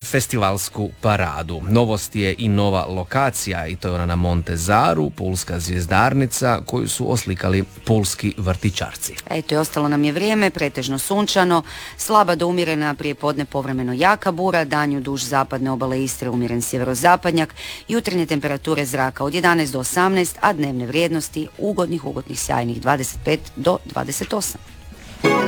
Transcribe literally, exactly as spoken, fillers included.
festivalsku paradu. Novost je i nova lokacija i to je ona na Montezaru, pulska zvjezdarnica koju su oslikali pulski vrtićarci. Eto i ostalo nam je vrijeme, pretežno sunčano, slaba do umjerena prije podne povremeno jaka bura, danju duž zapadne obale Istre umjeren sjeverozapadnjak, jutarnje temperature zraka od jedanaest do osamnaest, a dnevne vrijednosti ugodnih, ugodnih, sjajnih dvadeset pet do dvadeset osam.